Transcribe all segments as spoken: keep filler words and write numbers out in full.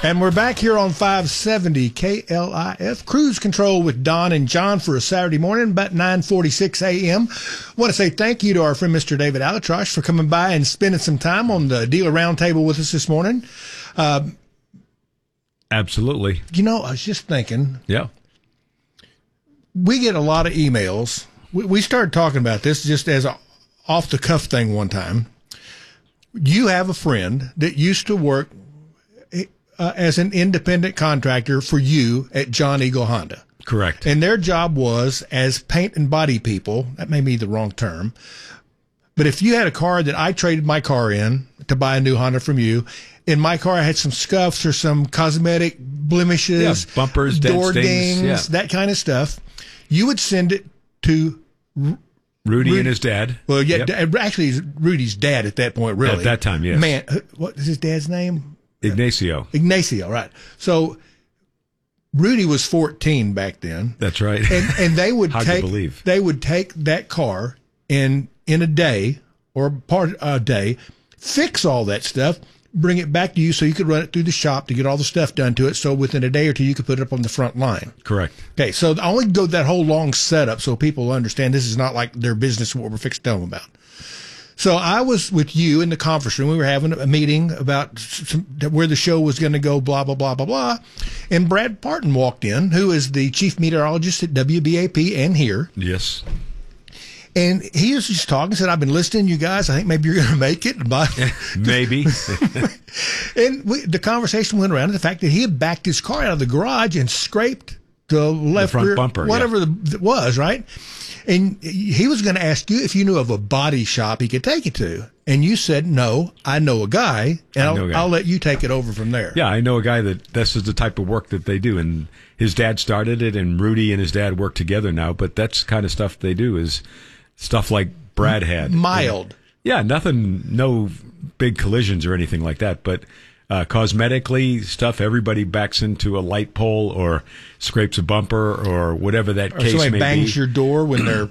And we're back here on five seventy K L I F. Cruise Control with Don and John for a Saturday morning, about nine forty-six a.m. want to say thank you to our friend Mister David Alatrosh for coming by and spending some time on the Dealer Roundtable with us this morning. Uh, Absolutely. You know, I was just thinking. Yeah. We get a lot of emails. We, we started talking about this just as a off-the-cuff thing one time. You have a friend that used to work Uh, as an independent contractor for you at John Eagle Honda. Correct. And their job was as paint and body people. That may be the wrong term. But if you had a car that I traded my car in to buy a new Honda from you, in my car I had some scuffs or some cosmetic blemishes, yeah, bumpers, door dents, dings, yeah. that kind of stuff, you would send it to Rudy, Rudy and his dad. Well, yeah, yep. d- actually, he's Rudy's dad at that point, really. At that time, yes. Man, what is his dad's name? Ignacio. Ignacio, right. So Rudy was fourteen back then. That's right. And and they would Hard take to believe. they would take that car and in a day or part a day, fix all that stuff, bring it back to you so you could run it through the shop to get all the stuff done to it. So within a day or two you could put it up on the front line. Correct. Okay, so I only go that whole long setup so people understand this is not like their business what we're fixing to tell them about. So I was with you in the conference room. We were having a meeting about some, where the show was going to go, blah, blah, blah, blah, blah. And Brad Parton walked in, who is the chief meteorologist at W B A P and here. Yes. And he was just talking, said, I've been listening to you guys. I think maybe you're going to make it. Maybe. And we, the conversation went around to the fact that he had backed his car out of the garage and scraped the left the front rear, bumper, whatever yeah. the, it was, right? And he was going to ask you if you knew of a body shop he could take it to. And you said, no, I know a guy, and I'll, a guy. I'll let you take it over from there. Yeah, I know a guy that this is the type of work that they do. And his dad started it, and Rudy and his dad work together now. But that's kind of stuff they do is stuff like Brad had. Mild. Yeah, nothing, no big collisions or anything like that. But uh, cosmetically, stuff everybody backs into a light pole or scrapes a bumper or whatever that Or case somebody may bangs be. your door when they're...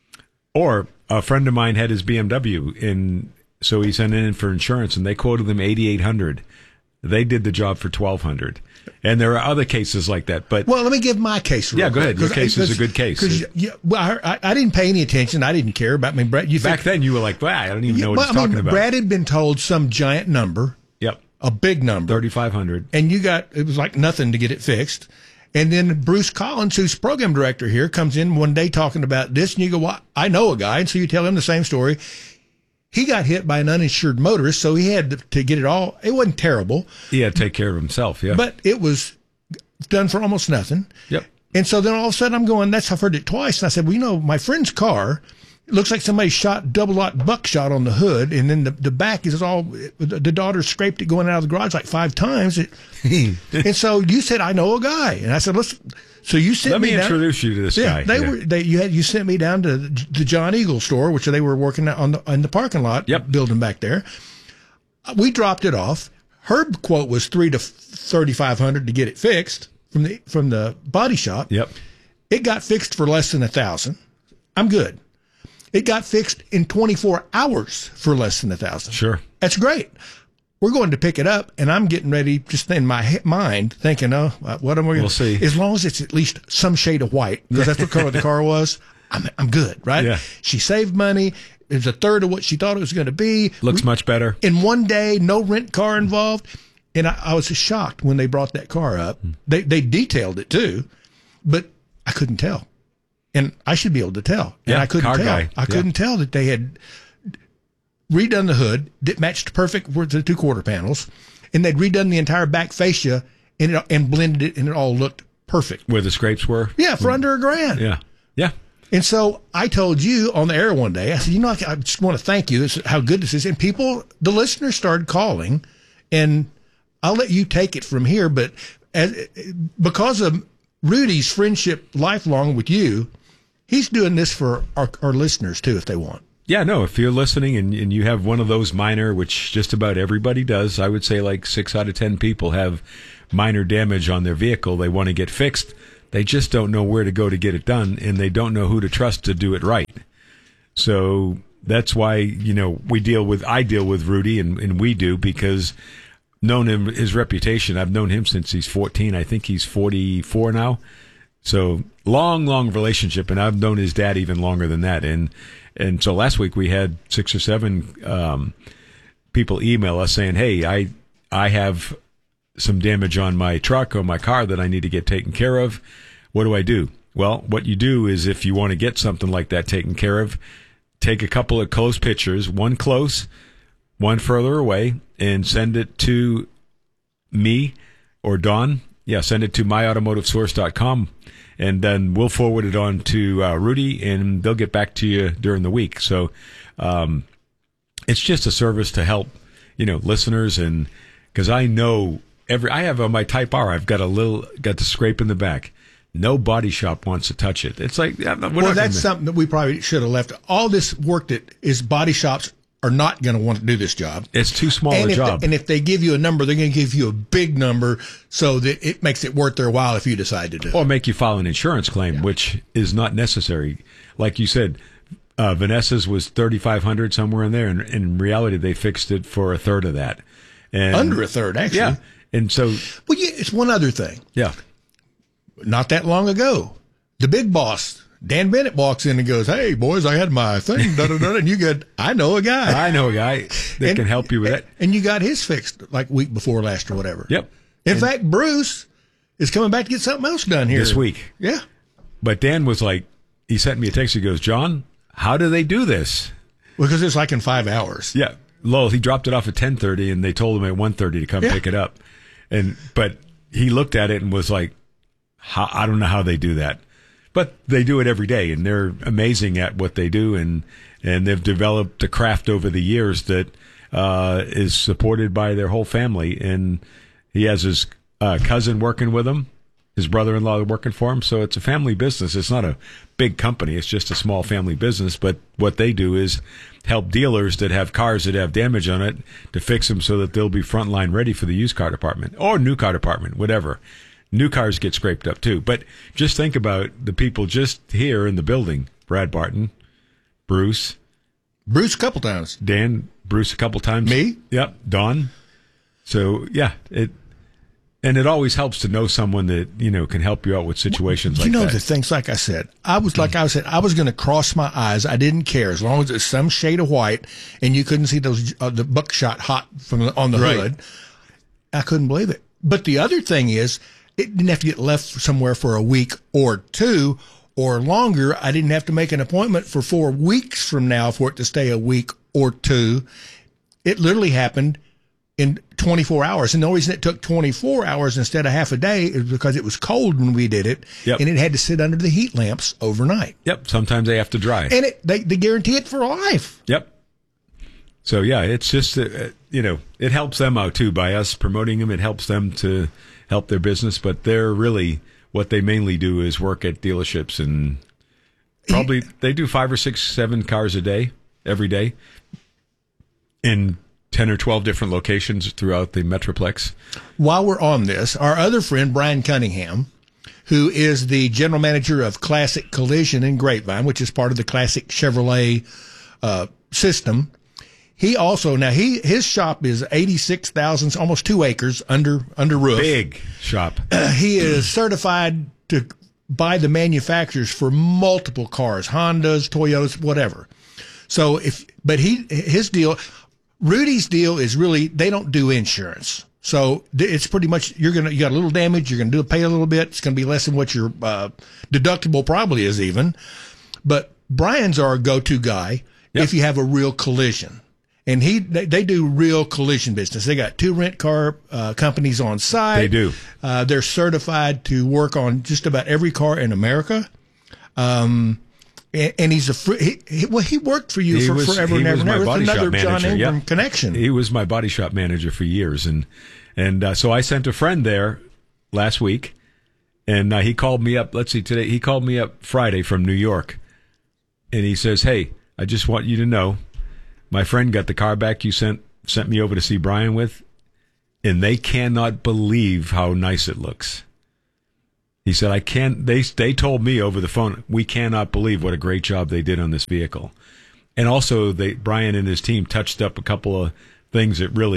Or a friend of mine had his B M W, and so he sent it in for insurance, and they quoted him eighty-eight hundred dollars. They did the job for twelve hundred dollars. And there are other cases like that. But Well, let me give my case real Yeah, go ahead. quick, Your case is a good case. Because yeah, well, I, I didn't pay any attention. I didn't care about I mean, Brad. You back think, then, you were like, wow, I don't even know what well, he's I mean, talking about. Brad had been told some giant number, Yep, a big number, thirty-five hundred. and you got it was like nothing to get it fixed. And then Bruce Collins, who's program director here, comes in one day talking about this, and you go, well, I know a guy. And so you tell him the same story. He got hit by an uninsured motorist, so he had to, to get it all. It wasn't terrible. He had to take care of himself, yeah. But it was done for almost nothing. Yep. And so then all of a sudden I'm going, that's, I've heard it twice. And I said, well, you know, my friend's car, it looks like somebody shot double-lot buckshot on the hood, and then the, the back is all, the daughter scraped it going out of the garage like five times. It, and so you said, I know a guy. And I said, let's, so you sent Let me, me down, introduce you to this yeah, guy. They yeah. were, they, you had, you sent me down to the John Eagle store, which they were working on the, on the parking lot Yep. building back there. We dropped it off. Her quote was three to thirty-five hundred to get it fixed from the, from the body shop. Yep. It got fixed for less than a thousand. I'm good. It got fixed in twenty-four hours for less than a thousand. Sure. That's great. We're going to pick it up, and I'm getting ready, just in my he- mind, thinking, oh, what am I going to We'll see. As long as it's at least some shade of white, because that's what color the car was, I'm, I'm good, right? Yeah. She saved money. It was a third of what she thought it was going to be. Looks We- much better. in one day, no rent car involved. And I, I was shocked when they brought that car up. They they detailed it too, but I couldn't tell. And I should be able to tell. And Yeah, I couldn't car tell. guy. I Yeah. couldn't tell that they had redone the hood that matched perfect with the two quarter panels, and they'd redone the entire back fascia and it, and blended it, and it all looked perfect. Where the scrapes were? Yeah, for under a grand. Yeah. Yeah. And so I told you on the air one day, I said, you know, I, I just want to thank you. This is how good this is. And people, the listeners started calling, and I'll let you take it from here. But as, because of Rudy's friendship lifelong with you, he's doing this for our, our listeners too, if they want. Yeah, no, if you're listening and, and you have one of those minor, which just about everybody does, I would say like six out of ten people have minor damage on their vehicle they want to get fixed. They just don't know where to go to get it done, and they don't know who to trust to do it right. So that's why, you know, we deal with, I deal with Rudy, and, and we do, because known him, his reputation. I've known him since he's fourteen. I think he's forty-four now. So long, long relationship, and I've known his dad even longer than that. And and so last week we had six or seven um, people email us saying, "Hey, I I have some damage on my truck or my car that I need to get taken care of. What do I do?" Well, what you do is, if you want to get something like that taken care of, take a couple of close pictures, one close, one further away, and send it to me or Don. Yeah, send it to my automotive source dot com, and then we'll forward it on to uh, Rudy, and they'll get back to you during the week. So um, it's just a service to help, you know, listeners, and because I know every I have on my Type R, I've got a little got the scrape in the back. No body shop wants to touch it. It's like, yeah, we're well, not that's gonna... something that we probably should have left. All this work that is body shops are not going to want to do this job. It's too small and a if job. They, and if they give you a number, they're going to give you a big number so that it makes it worth their while if you decide to do it. Or make you file an insurance claim, yeah. which is not necessary. Like you said, uh, Vanessa's was thirty-five hundred dollars somewhere in there, and in reality, they fixed it for a third of that. And, Under a third, actually. Yeah. And so... Well, yeah, it's one other thing. Yeah. Not that long ago, the big boss, Dan Bennett, walks in and goes, "Hey, boys, I had my thing, da da da," and you go, "I know a guy. I know a guy that and, can help you with and, that." And you got his fixed like week before last or whatever. Yep. In and fact, Bruce is coming back to get something else done here this week. Yeah. But Dan was like, he sent me a text. He goes, "John, how do they do this?" Because it's like in five hours. Yeah. Lowell, he dropped it off at ten thirty, and they told him at one thirty to come yeah. pick it up. And but he looked at it and was like, how, I don't know how they do that. But they do it every day, and they're amazing at what they do, and, and they've developed a craft over the years that uh, is supported by their whole family. And he has his uh, cousin working with him, his brother-in-law working for him, so it's a family business. It's not a big company. It's just a small family business, but what they do is help dealers that have cars that have damage on it to fix them so that they'll be frontline ready for the used car department or new car department, whatever. New cars get scraped up too. But just think about the people just here in the building. Brad Barton, Bruce. Bruce a couple times. Dan, Bruce a couple times. Me? Yep. Don. So, yeah. it And it always helps to know someone that, you know, can help you out with situations you like know, that. the things, like I said, I was like I said, I was going to cross my eyes. I didn't care as long as it's some shade of white and you couldn't see those uh, the buckshot hot from the, on the Right. hood. I couldn't believe it. But the other thing is, it didn't have to get left somewhere for a week or two or longer. I didn't have to make an appointment for four weeks from now for it to stay a week or two. It literally happened in twenty-four hours. And the only reason it took twenty-four hours instead of half a day is because it was cold when we did it. Yep. And it had to sit under the heat lamps overnight. Yep. Sometimes they have to dry. And it, they, they guarantee it for life. Yep. So, yeah, it's just, uh, you know, it helps them out, too. By us promoting them, it helps them to help their business. But they're really, what they mainly do is work at dealerships. And probably they do five or six, seven cars a day, every day, in ten or twelve different locations throughout the Metroplex. While we're on this, our other friend, Brian Cunningham, who is the general manager of Classic Collision in Grapevine, which is part of the Classic Chevrolet uh, system. He also, now he his shop is eighty-six thousand, almost two acres under under roof. Big shop. Uh, he is certified to buy the manufacturers for multiple cars, Hondas, Toyotas, whatever. So if, but he, his deal, Rudy's deal is really, they don't do insurance. So it's pretty much, you're going to, you got a little damage, you're going to do pay a little bit. It's going to be less than what your uh, deductible probably is even. But Brian's our go-to guy Yep. if you have a real collision. And he, they, they do real collision business. They got two rent car uh, companies on site. They do. Uh, they're certified to work on just about every car in America. Um, and, and he's a fr- he, he, well, he worked for you He for was- forever he and ever was and my ever. It's body shop another John manager, Ingram yep. connection. He was my body shop manager for years, and and uh, so I sent a friend there last week, and uh, he called me up. Let's see, today he called me up Friday from New York, and he says, "Hey, I just want you to know, my friend got the car back you sent sent me over to see Brian with, and they cannot believe how nice it looks." He said, "I can't." They they told me over the phone, "We cannot believe what a great job they did on this vehicle." And also, they Brian and his team touched up a couple of things that really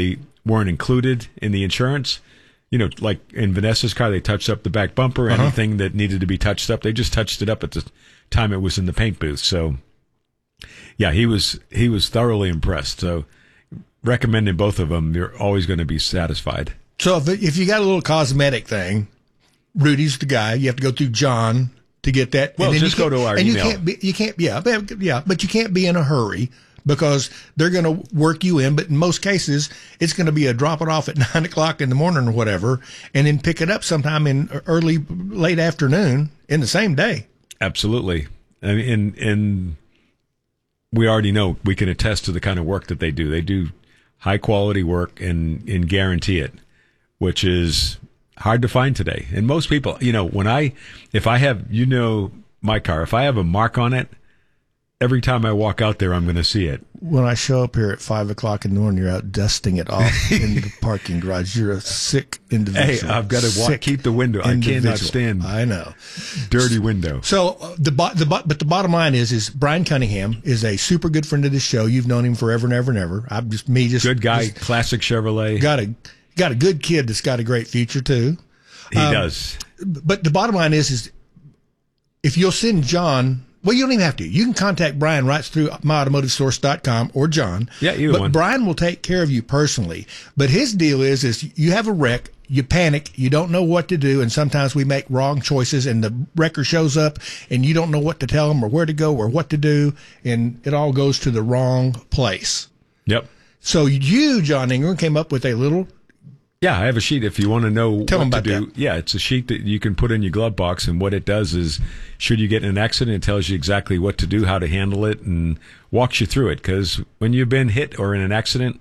weren't included in the insurance. You know, like in Vanessa's car, they touched up the back bumper. Uh-huh. Anything that needed to be touched up, they just touched it up at the time it was in the paint booth. So, yeah, he was he was thoroughly impressed. So, recommending both of them, you're always going to be satisfied. So if if you got a little cosmetic thing, Rudy's the guy. You have to go through John to get that. Well, and then just you go to our and email. you can't be, you can't, yeah, but- yeah, but you can't be in a hurry because they're going to work you in. But in most cases, it's going to be a drop it off at nine o'clock in the morning or whatever, and then pick it up sometime in early, late afternoon in the same day. Absolutely. I mean, and, and we already know, we can attest to the kind of work that they do. They do high quality work and, and guarantee it, which is hard to find today. And most people, you know, when I, if I have, you know, my car, if I have a mark on it, every time I walk out there, I'm going to see it. When I show up here at five o'clock in the morning, you're out dusting it off in the parking garage. You're a sick individual. Hey, I've got to walk, keep the window. I cannot stand I know. dirty window. So uh, the bo- the bo- but the bottom line is is Brian Cunningham is a super good friend of this show. You've known him forever and ever and ever. I'm just me just Good guy, just classic Chevrolet. got a got a good kid that's got a great future too. He Um, does. But the bottom line is is if you'll send John. Well, you don't even have to. You can contact Brian right through my automotive source dot com or John. Yeah, either but one. Brian will take care of you personally. But his deal is, is you have a wreck, you panic, you don't know what to do, and sometimes we make wrong choices, and the wrecker shows up, and you don't know what to tell him or where to go or what to do, and it all goes to the wrong place. Yep. So you, John Ingram, came up with a little. Yeah, I have a sheet if you want to know Tell what them to about do. that. Yeah, it's a sheet that you can put in your glove box, and what it does is, should you get in an accident, it tells you exactly what to do, how to handle it, and walks you through it. Because when you've been hit or in an accident,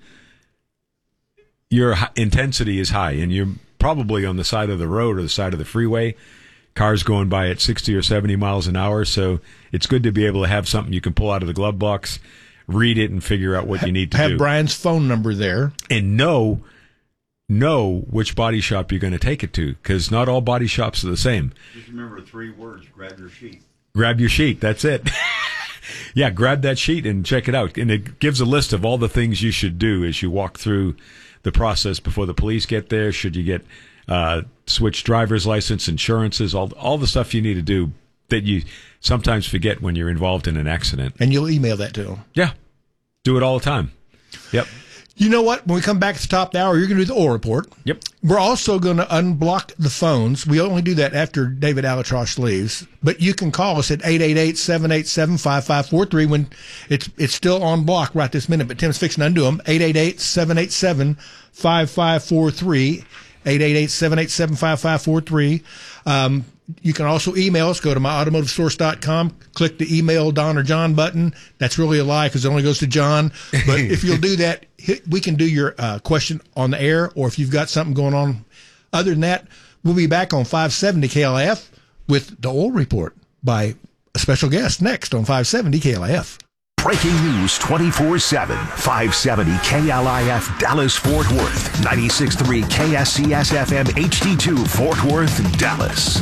your hi- intensity is high, and you're probably on the side of the road or the side of the freeway. Cars going by at sixty or seventy miles an hour, so it's good to be able to have something you can pull out of the glove box, read it, and figure out what you need to have do. Brian's phone number there. And know know which body shop you're going to take it to, because not all body shops are the same. Just remember three words: grab your sheet. Grab your sheet. That's it. Yeah, grab that sheet and check it out. And it gives a list of all the things you should do as you walk through the process before the police get there. Should you get uh, switch driver's license, insurances, all all the stuff you need to do that you sometimes forget when you're involved in an accident. And you'll email that to him. Yeah, do it all the time. Yep. You know what? When we come back at the top of the hour, you're going to do the oil report. Yep. We're also going to unblock the phones. We only do that after David Alatrosh leaves. But you can call us at eight eight eight, seven eight seven, five five four three when it's it's still on block right this minute. But Tim's fixing to undo them. eight eight eight, seven eight seven, five five four three. eight eight eight, seven eight seven, five five four three. Um, you can also email us. Go to my automotive source dot com. Click the email Don or John button. That's really a lie because it only goes to John. But if you'll do that, hit, we can do your uh, question on the air, or if you've got something going on. Other than that, we'll be back on five seventy K L I F with the oil report by a special guest next on five seventy K L I F. Breaking news twenty-four seven, five seventy K L I F Dallas Fort Worth, ninety-six point three K S C S F M H D two Fort Worth, Dallas.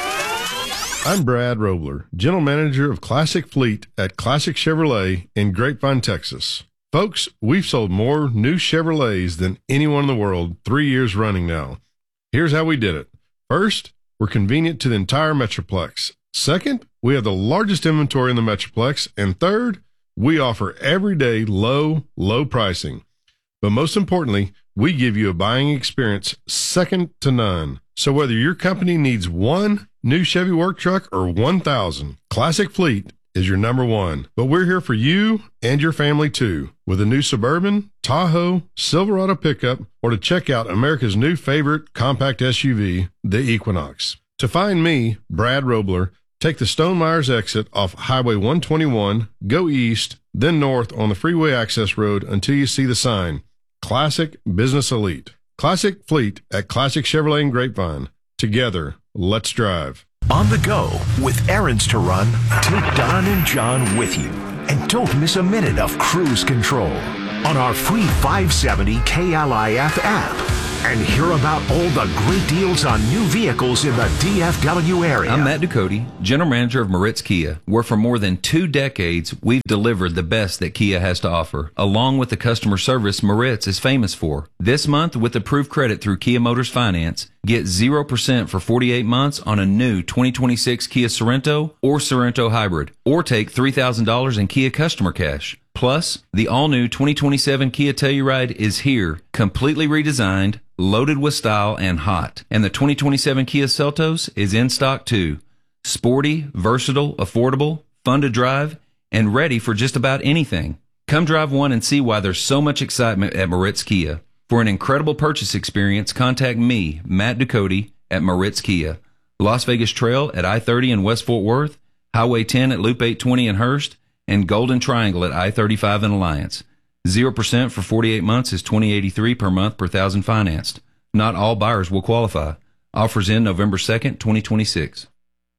I'm Brad Robler, General Manager of Classic Fleet at Classic Chevrolet in Grapevine, Texas. Folks, we've sold more new Chevrolets than anyone in the world three years running now. Here's how we did it. First, we're convenient to the entire Metroplex. Second, we have the largest inventory in the Metroplex. And third, we offer everyday low, low pricing. But most importantly, we give you a buying experience second to none. So whether your company needs one new Chevy work truck or one thousand, Classic Fleet is your number one. But we're here for you and your family too, with a new Suburban, Tahoe, Silverado pickup, or to check out America's new favorite compact S U V, the Equinox. To find me, Brad Robler, take the Stone Myers exit off Highway one twenty-one, go east, then north on the freeway access road until you see the sign, Classic Business Elite. Classic Fleet at Classic Chevrolet in Grapevine. Together, let's drive. On the go, with errands to run, take Don and John with you. And don't miss a minute of cruise control on our free five seventy K L I F app. and hear about all the great deals on new vehicles in the D F W area. I'm Matt Ducote, General Manager of Moritz Kia, where for more than two decades, we've delivered the best that Kia has to offer, along with the customer service Moritz is famous for. This month, with approved credit through Kia Motors Finance, get zero percent for forty-eight months on a new twenty twenty-six Kia Sorento or Sorento Hybrid, or take three thousand dollars in Kia customer cash. Plus, the all-new twenty twenty-seven Kia Telluride is here, completely redesigned, loaded with style, and hot. And the twenty twenty-seven Kia Seltos is in stock too. Sporty, versatile, affordable, fun to drive, and ready for just about anything. Come drive one and see why there's so much excitement at Moritz Kia. For an incredible purchase experience, contact me, Matt Ducote, at Moritz Kia. Las Vegas Trail at I thirty in West Fort Worth, Highway ten at Loop eight twenty in Hurst, and Golden Triangle at I thirty-five in Alliance. zero percent for forty-eight months is twenty eighty-three per month per thousand financed. Not all buyers will qualify. Offers in November second, twenty twenty-six.